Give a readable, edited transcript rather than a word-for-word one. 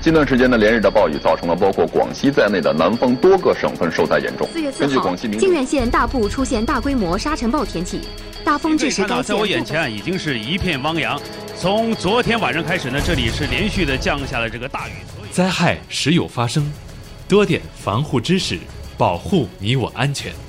近段时间呢，连日的暴雨造成了包括广西在内的南方多个省份受灾严重。 4月4号，靖远县大部出现大规模沙尘暴天气，大风致使该县。 在我眼前已经是一片汪洋。从昨天晚上开始呢，这里是连续的降下了这个大雨。 灾害时有发生，多点防护知识，保护你我安全。